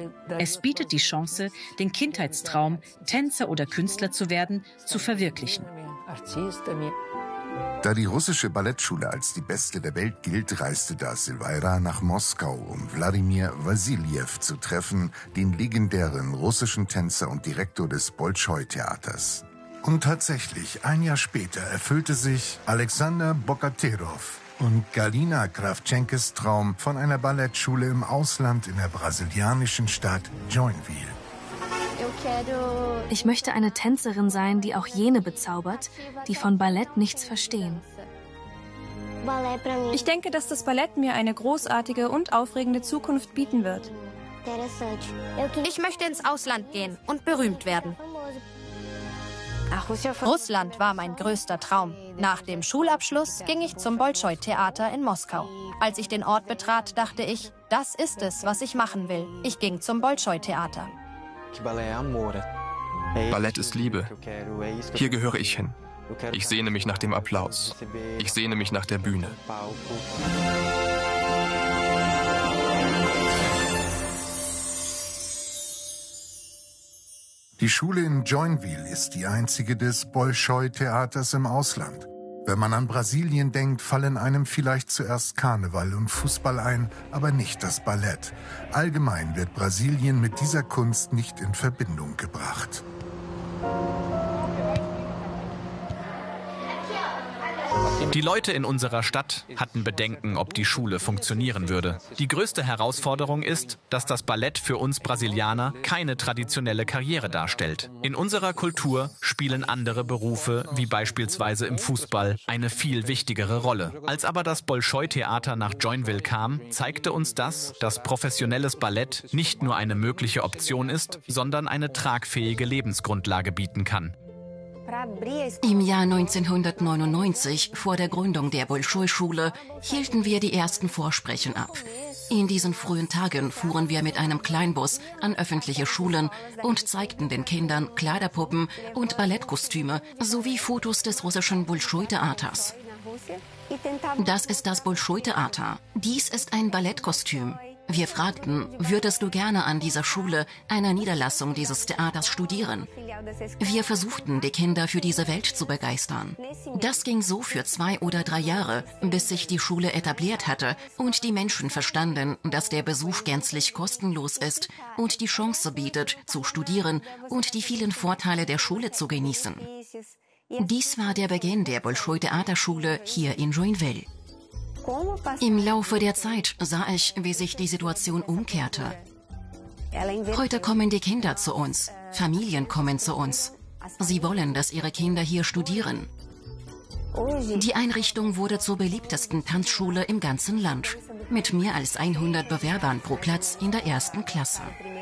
Es bietet die Chance, den Kindheitstraum, Tänzer oder Künstler zu werden, zu verwirklichen. Da die russische Ballettschule als die beste der Welt gilt, reiste Da Silveira nach Moskau, um Wladimir Wassiljew zu treffen, den legendären russischen Tänzer und Direktor des Bolschoi-Theaters. Und tatsächlich, ein Jahr später erfüllte sich Alexander Bokaterov und Galina Krawchenkes Traum von einer Ballettschule im Ausland in der brasilianischen Stadt Joinville. Ich möchte eine Tänzerin sein, die auch jene bezaubert, die von Ballett nichts verstehen. Ich denke, dass das Ballett mir eine großartige und aufregende Zukunft bieten wird. Ich möchte ins Ausland gehen und berühmt werden. Russland war mein größter Traum. Nach dem Schulabschluss ging ich zum Bolschoi-Theater in Moskau. Als ich den Ort betrat, dachte ich, das ist es, was ich machen will. Ich ging zum Bolschoi-Theater. Ballett ist Liebe. Hier gehöre ich hin. Ich sehne mich nach dem Applaus. Ich sehne mich nach der Bühne. Die Schule in Joinville ist die einzige des Bolschoi-Theaters im Ausland. Wenn man an Brasilien denkt, fallen einem vielleicht zuerst Karneval und Fußball ein, aber nicht das Ballett. Allgemein wird Brasilien mit dieser Kunst nicht in Verbindung gebracht. Die Leute in unserer Stadt hatten Bedenken, ob die Schule funktionieren würde. Die größte Herausforderung ist, dass das Ballett für uns Brasilianer keine traditionelle Karriere darstellt. In unserer Kultur spielen andere Berufe, wie beispielsweise im Fußball, eine viel wichtigere Rolle. Als aber das Bolschoi-Theater nach Joinville kam, zeigte uns das, dass professionelles Ballett nicht nur eine mögliche Option ist, sondern eine tragfähige Lebensgrundlage bieten kann. Im Jahr 1999, vor der Gründung der Bolschoi-Schule, hielten wir die ersten Vorsprechen ab. In diesen frühen Tagen fuhren wir mit einem Kleinbus an öffentliche Schulen und zeigten den Kindern Kleiderpuppen und Ballettkostüme sowie Fotos des russischen Bolschoi-Theaters. Das ist das Bolschoi-Theater. Dies ist ein Ballettkostüm. Wir fragten, würdest du gerne an dieser Schule einer Niederlassung dieses Theaters studieren? Wir versuchten, die Kinder für diese Welt zu begeistern. Das ging so für 2 oder 3 Jahre, bis sich die Schule etabliert hatte und die Menschen verstanden, dass der Besuch gänzlich kostenlos ist und die Chance bietet, zu studieren und die vielen Vorteile der Schule zu genießen. Dies war der Beginn der Bolschoi-Theaterschule hier in Joinville. Im Laufe der Zeit sah ich, wie sich die Situation umkehrte. Heute kommen die Kinder zu uns, Familien kommen zu uns. Sie wollen, dass ihre Kinder hier studieren. Die Einrichtung wurde zur beliebtesten Tanzschule im ganzen Land, mit mehr als 100 Bewerbern pro Platz in der 1. Klasse.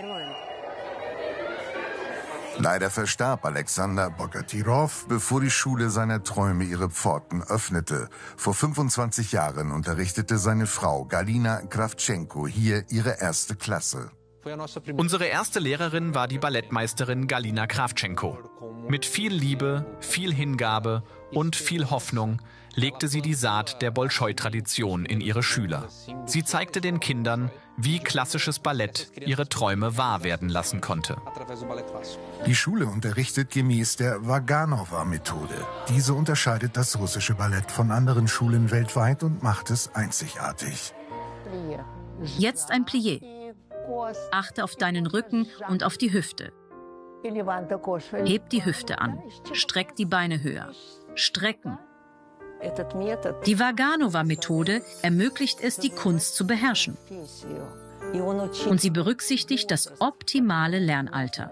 Leider verstarb Alexander Bokaterov, bevor die Schule seiner Träume ihre Pforten öffnete. Vor 25 Jahren unterrichtete seine Frau Galina Krawchenko hier ihre 1. Klasse. Unsere erste Lehrerin war die Ballettmeisterin Galina Krawchenko. Mit viel Liebe, viel Hingabe und viel Hoffnung legte sie die Saat der Bolschoi-Tradition in ihre Schüler. Sie zeigte den Kindern, wie klassisches Ballett ihre Träume wahr werden lassen konnte. Die Schule unterrichtet gemäß der Vaganova-Methode. Diese unterscheidet das russische Ballett von anderen Schulen weltweit und macht es einzigartig. Jetzt ein Plié. Achte auf deinen Rücken und auf die Hüfte. Heb die Hüfte an. Streck die Beine höher. Strecken. Die Vaganova-Methode ermöglicht es, die Kunst zu beherrschen. Und sie berücksichtigt das optimale Lernalter.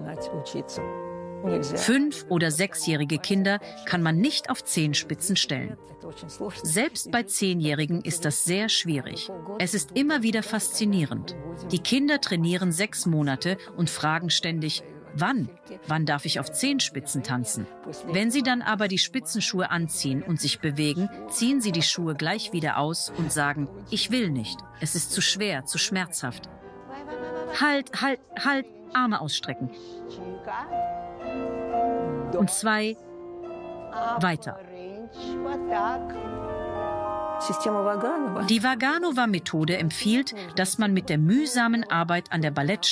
5- oder 6-jährige Kinder kann man nicht auf Zehenspitzen stellen. Selbst bei 10-Jährigen ist das sehr schwierig. Es ist immer wieder faszinierend. Die Kinder trainieren 6 Monate und fragen ständig, wann? Wann darf ich auf Zehenspitzen tanzen? Wenn sie dann aber die Spitzenschuhe anziehen und sich bewegen, ziehen sie die Schuhe gleich wieder aus und sagen, ich will nicht. Es ist zu schwer, zu schmerzhaft. Halt, Arme ausstrecken. Und 2, weiter. Die Vaganova-Methode empfiehlt, dass man mit der mühsamen Arbeit an der Ballettstange